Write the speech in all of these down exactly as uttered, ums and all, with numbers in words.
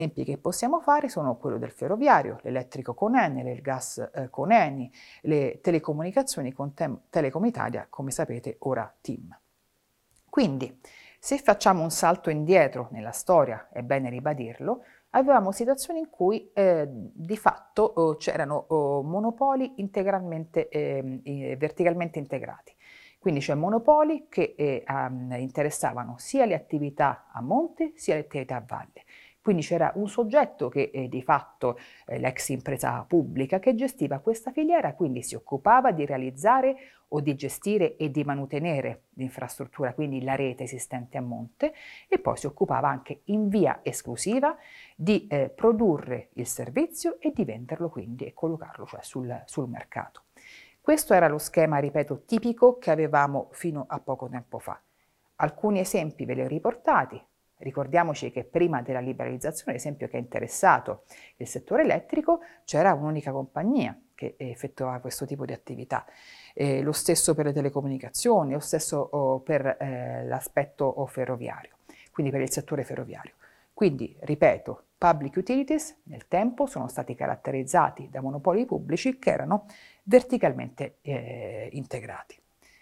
esempi che possiamo fare sono quello del ferroviario, l'elettrico con Enel, il gas eh, con Eni, le telecomunicazioni con Tem- Telecom Italia, come sapete ora TIM. Quindi, se facciamo un salto indietro nella storia, è bene ribadirlo, avevamo situazioni in cui eh, di fatto eh, c'erano eh, monopoli integralmente, eh, verticalmente integrati. Quindi c'è monopoli che eh, um, interessavano sia le attività a monte sia le attività a valle. Quindi c'era un soggetto che eh, di fatto, eh, l'ex impresa pubblica, che gestiva questa filiera, quindi si occupava di realizzare o di gestire e di mantenere l'infrastruttura, quindi la rete esistente a monte, e poi si occupava anche in via esclusiva di eh, produrre il servizio e di venderlo quindi e collocarlo cioè sul, sul mercato. Questo era lo schema, ripeto, tipico che avevamo fino a poco tempo fa. Alcuni esempi ve li ho riportati. Ricordiamoci che prima della liberalizzazione, l'esempio che ha interessato il settore elettrico, c'era un'unica compagnia che effettuava questo tipo di attività. Eh, lo stesso per le telecomunicazioni, lo stesso oh, per eh, l'aspetto oh, ferroviario, quindi per il settore ferroviario. Quindi, ripeto, public utilities nel tempo sono stati caratterizzati da monopoli pubblici che erano verticalmente eh, integrati.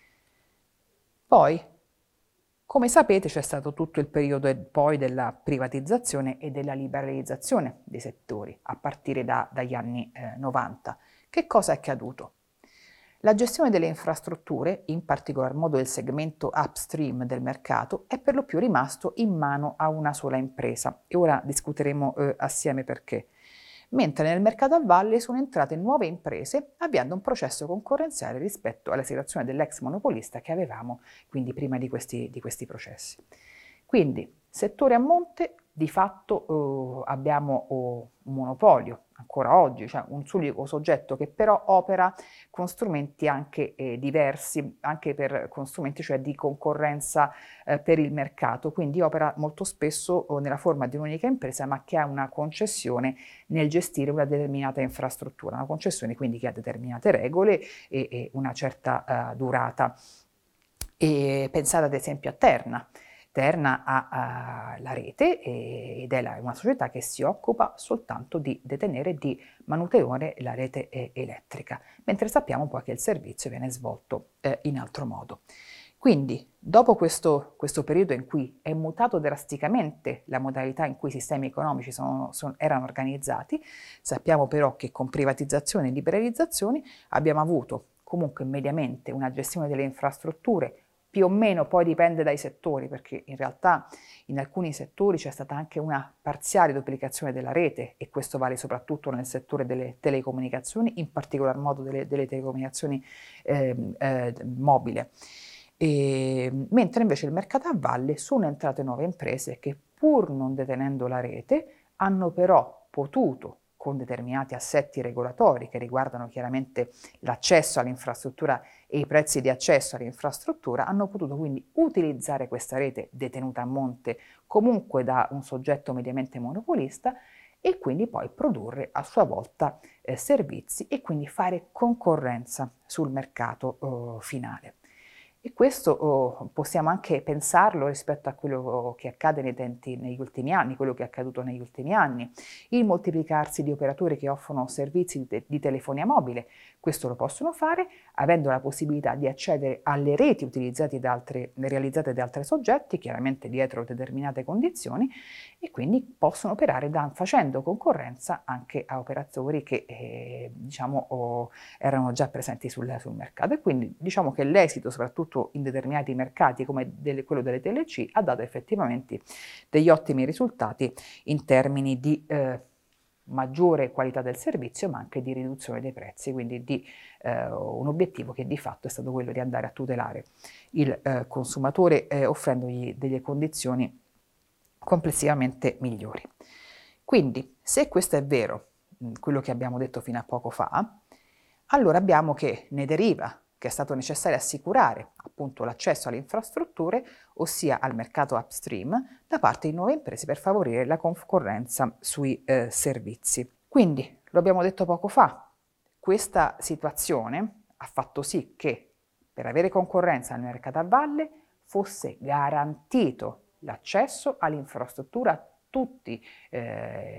Poi, come sapete, c'è stato tutto il periodo poi della privatizzazione e della liberalizzazione dei settori, a partire da, dagli anni eh, novanta. Che cosa è accaduto? La gestione delle infrastrutture, in particolar modo del segmento upstream del mercato, è per lo più rimasto in mano a una sola impresa e ora discuteremo eh, assieme perché. Mentre nel mercato a valle sono entrate nuove imprese avviando un processo concorrenziale rispetto alla situazione dell'ex monopolista che avevamo quindi prima di questi, di questi processi. Quindi, settore a monte, di fatto eh, abbiamo oh, un monopolio ancora oggi, cioè un unico soggetto che però opera con strumenti anche eh, diversi, anche per, con strumenti cioè di concorrenza eh, per il mercato, quindi opera molto spesso oh, nella forma di un'unica impresa ma che ha una concessione nel gestire una determinata infrastruttura, una concessione quindi che ha determinate regole e, e una certa uh, durata. E pensate ad esempio a Terna. Terna ha uh, la rete e, ed è la, una società che si occupa soltanto di detenere e di manutenere la rete eh, elettrica, mentre sappiamo poi che il servizio viene svolto eh, in altro modo. Quindi, dopo questo, questo periodo in cui è mutato drasticamente la modalità in cui i sistemi economici sono, sono, erano organizzati, sappiamo però che con privatizzazioni e liberalizzazioni abbiamo avuto comunque mediamente una gestione delle infrastrutture più o meno, poi dipende dai settori, perché in realtà in alcuni settori c'è stata anche una parziale duplicazione della rete e questo vale soprattutto nel settore delle telecomunicazioni, in particolar modo delle, delle telecomunicazioni eh, eh, mobili. E, mentre invece il mercato a valle sono entrate nuove imprese che pur non detenendo la rete hanno però potuto con determinati assetti regolatori che riguardano chiaramente l'accesso all'infrastruttura e i prezzi di accesso all'infrastruttura, hanno potuto quindi utilizzare questa rete detenuta a monte comunque da un soggetto mediamente monopolista e quindi poi produrre a sua volta eh, servizi e quindi fare concorrenza sul mercato eh, finale. E questo oh, possiamo anche pensarlo rispetto a quello che accade nei tempi, negli ultimi anni, quello che è accaduto negli ultimi anni, il moltiplicarsi di operatori che offrono servizi di, te di telefonia mobile. Questo lo possono fare avendo la possibilità di accedere alle reti utilizzate da altre, realizzate da altri soggetti, chiaramente dietro determinate condizioni, e quindi possono operare da, facendo concorrenza anche a operatori che eh, diciamo, oh, erano già presenti sul, sul mercato. E quindi diciamo che l'esito, soprattutto in determinati mercati come delle, quello delle T L C, ha dato effettivamente degli ottimi risultati in termini di eh, maggiore qualità del servizio ma anche di riduzione dei prezzi, quindi di eh, un obiettivo che di fatto è stato quello di andare a tutelare il eh, consumatore eh, offrendogli delle condizioni complessivamente migliori. Quindi se questo è vero, quello che abbiamo detto fino a poco fa, allora abbiamo che ne deriva che è stato necessario assicurare appunto l'accesso alle infrastrutture, ossia al mercato upstream, da parte di nuove imprese per favorire la concorrenza sui eh, servizi. Quindi, lo abbiamo detto poco fa, questa situazione ha fatto sì che per avere concorrenza nel mercato a valle fosse garantito l'accesso all'infrastruttura tutti eh,